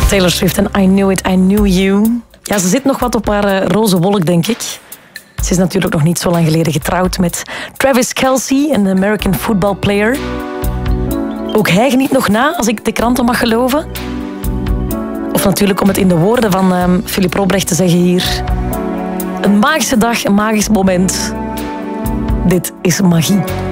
Taylor Swift en I Knew It, I Knew You. Ja, ze zit nog wat op haar roze wolk, denk ik. Ze is natuurlijk nog niet zo lang geleden getrouwd met Travis Kelce, een American football player. Ook hij geniet nog na, als ik de kranten mag geloven. Of natuurlijk, om het in de woorden van Philip Robrecht te zeggen hier. Een magische dag, een magisch moment. Dit is magie.